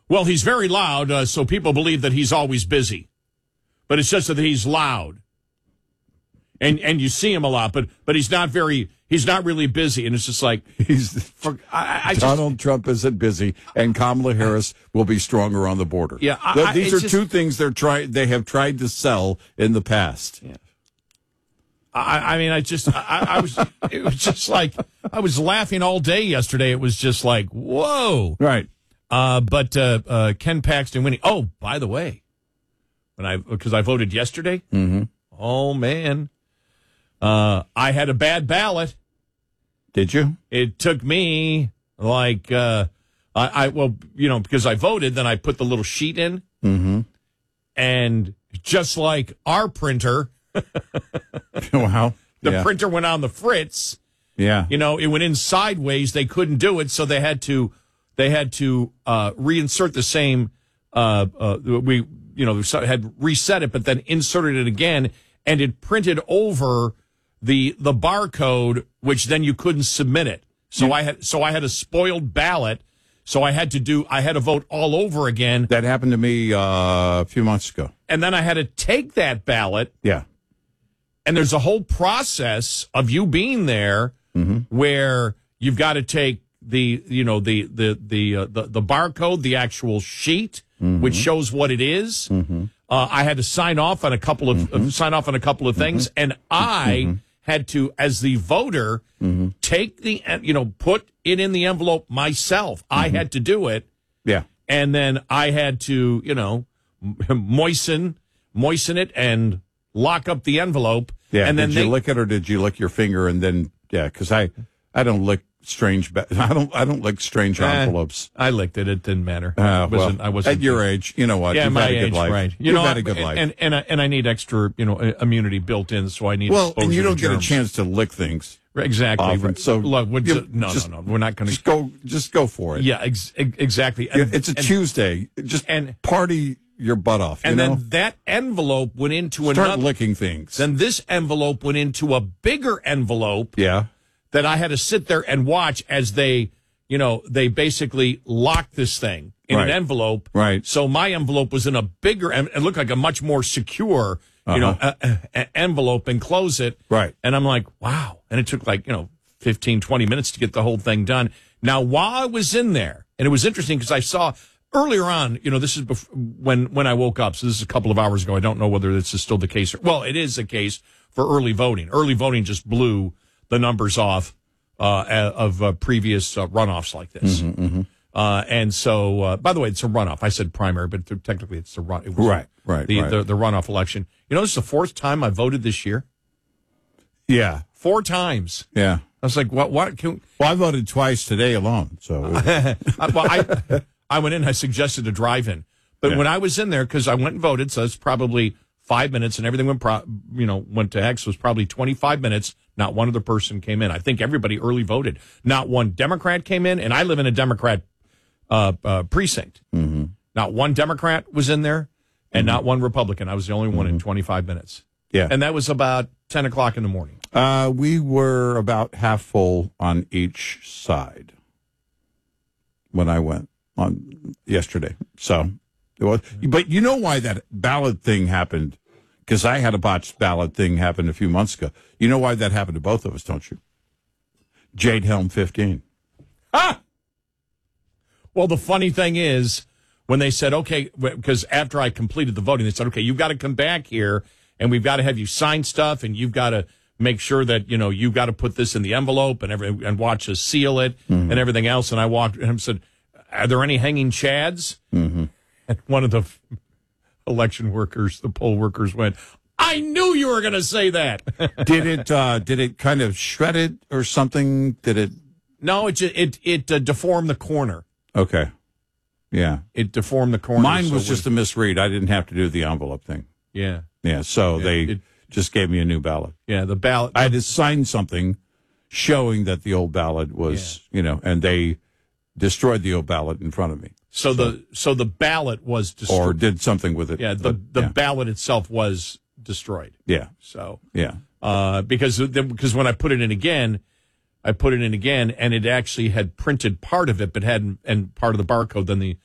Well, he's very loud, so people believe that he's always busy. But it's just that he's loud. And you see him a lot, but he's not really busy. And it's just like, Donald Trump isn't busy, and Kamala Harris will be stronger on the border. Yeah, these are two things they have tried to sell in the past. Yeah. It was just like, I was laughing all day yesterday. It was just like, whoa. Right. But Ken Paxton winning. Oh, by the way, because I voted yesterday. Mm-hmm. Oh, man. I had a bad ballot. Did you? It took me like, because I voted, then I put the little sheet in. Mm-hmm. And just like our printer, wow. The printer went on the fritz. Yeah. It went in sideways. They couldn't do it, so they had to reinsert the same. Had reset it, but then inserted it again, and it printed over the barcode, which then you couldn't submit it. So I had a spoiled ballot. So I had to vote all over again. That happened to me a few months ago. And then I had to take that ballot. Yeah. And there's a whole process of you being there where you've got to take the barcode, the actual sheet, which shows what it is. I had to sign off on a couple of things, and I had to, as the voter, take put it in the envelope myself. I had to do it. Yeah. And then I had to, moisten it and lock up the envelope. Yeah. And then did you lick it, or did you lick your finger and then? Yeah, because I don't lick strange. I don't lick strange envelopes. I licked it. It didn't matter. I wasn't at your age. You know what? Yeah, You've my had a good age, life. right? You've had a good life. And I need extra, immunity built in, so I need. And you don't get a germs. chance to lick things. Exactly. Often. Right. So look, no. We're not going to just go for it. Yeah, exactly. And, it's a Tuesday. Just party your butt off. And then that envelope went into Start licking things. Then this envelope went into a bigger envelope. Yeah. That I had to sit there and watch as they basically locked this thing in an envelope. Right. So my envelope was in a bigger, and it looked like a much more secure, envelope, and close it. Right. And I'm like, wow. And it took 15, 20 minutes to get the whole thing done. Now, while I was in there, and it was interesting because I saw earlier on, this is when I woke up. So this is a couple of hours ago. I don't know whether this is still the case. Well, it is the case for early voting. Early voting just blew the numbers off of previous runoffs like this. And so, by the way, it's a runoff. I said primary, but technically it's the run. It was the runoff election. This is the fourth time I voted this year. Yeah, 4 times. Yeah, I was like, what? Well, I voted twice today alone. So, I went in. I suggested a drive-in, but when I was in there, because I went and voted, so it's probably 5 minutes, and everything went to heck. So it was probably 25 minutes. Not one other person came in. I think everybody early voted. Not one Democrat came in, and I live in a Democrat precinct. Not one Democrat was in there, and not one Republican. I was the only one in 25 minutes. Yeah, and that was about 10 o'clock in the morning. We were about half full on each side when I went on yesterday. So it was, but you know why that ballot thing happened? Because I had a botched ballot thing happen a few months ago. You know why that happened to both of us, don't you? Jade Helm 15. Ah! Well, the funny thing is, when they said, okay, because after I completed the voting, they said, okay, you've got to come back here, and we've got to have you sign stuff, and you've got to make sure that, you've got to put this in the envelope and watch us seal it and everything else. And I walked and said, are there any hanging chads? And one of the election workers, the poll workers, went, I knew you were going to say that. Did it kind of shred it or something? Did it? No, it deformed the corner. Okay. Yeah. It deformed the corner. Mine was just a misread. I didn't have to do the envelope thing. Yeah. Yeah. So they just gave me a new ballot. Yeah. The ballot. I had to sign something showing that the old ballot was, and they destroyed the old ballot in front of me. So the ballot was destroyed. Or did something with it. Yeah. The ballot itself was destroyed. Yeah. So. Yeah. Because when I put it in again, and it actually had printed part of it, but hadn't, and part of the barcode. Then